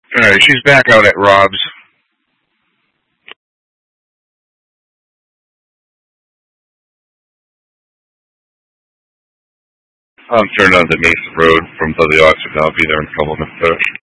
Alright, she's back out at Rob's. I'm turning on the Mesa Road from W. Oxford. I'll be there in a couple of minutes.